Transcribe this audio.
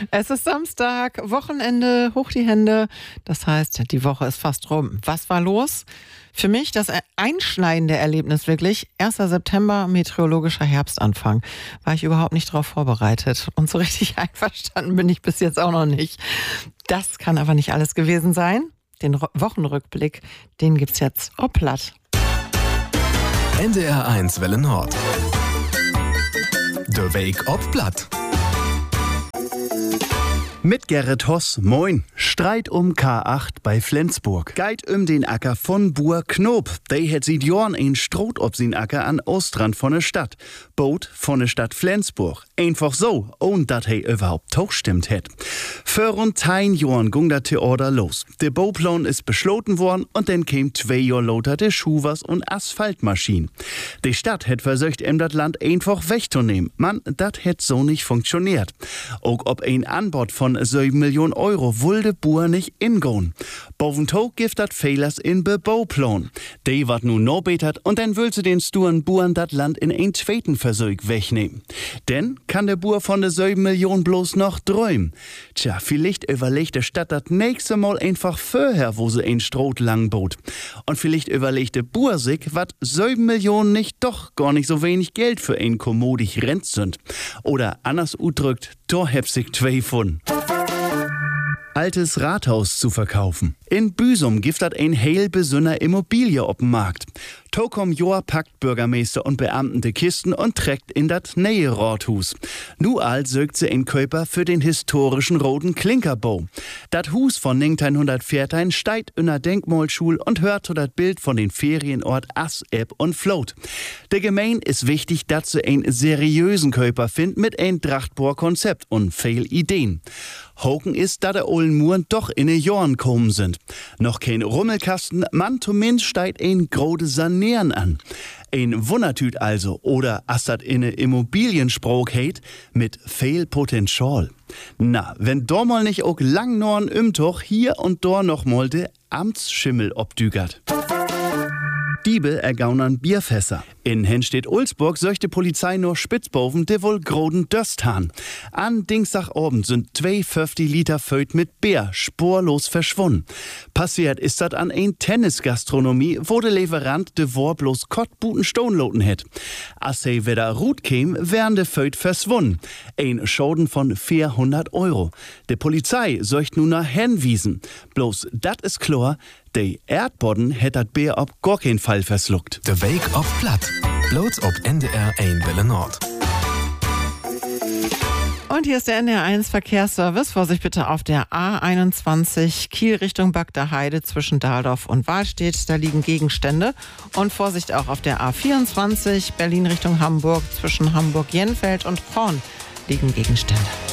Es ist Samstag, Wochenende, hoch die Hände. Das heißt, die Woche ist fast rum. Was war los? Für mich das einschneidende Erlebnis wirklich. 1. September, meteorologischer Herbstanfang. War ich überhaupt nicht darauf vorbereitet. Und so richtig einverstanden bin ich bis jetzt auch noch nicht. Das kann aber nicht alles gewesen sein. Den Wochenrückblick, den gibt's jetzt au platt. NDR 1 Welle Nord. Der Weg ob Blatt. Mit Gerrit Hoss, moin. Streit um K8 bei Flensburg. Geht den Acker von Buhr Knob. Die het seit Jahren ein Stroh ob sin Acker an Ostrand von der Stadt. Boot von der Stadt Flensburg. Einfach so, ohne dat he überhaupt auch stimmt het. Für rund 10 Jahren ging dat Theater los. Der Bauplan ist beschlossen worden und dann käm 2 Jahre lauter der Schuhwas und Asphaltmaschinen. Die Stadt het versucht, dat Land einfach wegzunehmen. Man, dat het so nicht funktioniert. Auch ob ein Anbot von 7 Millionen Euro wollte Buhr nicht ingehen. Boventog gibt dat Fehlers in Bauplan. Die wat nun no betert und dann will sie den sturen Buhren dat Land in ein zweiten Versuch wegnehmen. Denn kann der Buhr von der 7 Millionen bloß noch träumen. Tja, vielleicht überlegt der Stadt das nächste Mal einfach vorher, wo sie ein Stroh lang bot. Und vielleicht überlegt der Buhr sich, wat 7 Millionen nicht doch gar nicht so wenig Geld für ein kommodig Rent sind. Oder anders udrückt, da heb sich 2 von. Altes Rathaus zu verkaufen. In Büsum gibt dat ein heil besünner Immobilie op den Markt. Tokom Joa packt Bürgermeister und Beamten de Kisten und trägt in dat neue Rathus. Nu alt sögt sie ein Käuper für den historischen roten Klinkerbau. Dat Hus von 1914 steigt in der Denkmalschule und hört zu dat Bild von den Ferienort Ass, Epp und Float. Der Gemein ist wichtig, dass sie einen seriösen Käuper findet mit ein drachtbohr Konzept und viel Ideen. Hoken ist, da der ollen Muren doch in den Jahren kommen sind. Noch kein Rummelkasten, man zumindest steigt ein grode Sanieren an. Ein Wundertüt also, oder as dat in ne Immobiliensprog heit, mit viel Potenzial. Na, wenn da mal nicht auch lang norn Umtuch hier und da noch mal de Amtsschimmel obdügert. Diebe ergaunern Bierfässer. In Henstedt-Ulzburg söchte Polizei nur Spitzboven, de wohl groden Döst han. An Dienstagabend sind 250 Liter Föt mit Bier spurlos verschwunden. Passiert ist dat an ein Tennisgastronomie, wo der Lieferant de Wor bloß Kottbuten Stonloten het. As he wieder Rut käm, wären de Föt verschwunden. Ein Schaden von 400 Euro. De Polizei söcht nun nach Henwiesen. Bloß dat is klar, de Erdboden hätt dat Bier ob gar kein Fall versluckt. Der Weg ob Blatt. Bloß ob NDR 1 Welle Nord. Und hier ist der NDR 1 Verkehrsservice. Vorsicht bitte auf der A21 Kiel Richtung Bagder Heide zwischen Dahldorf und Wahlstedt. Da liegen Gegenstände. Und Vorsicht auch auf der A24 Berlin Richtung Hamburg zwischen Hamburg-Jenfeld und Horn liegen Gegenstände.